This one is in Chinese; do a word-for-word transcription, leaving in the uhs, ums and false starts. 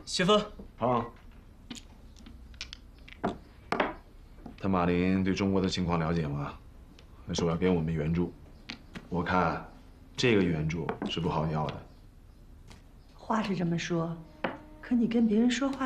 雪峰， 啊。他马林对中国的情况了解吗？他说要给我们援助，我看这个援助是不好要的。 话是这么说，可你跟别人说话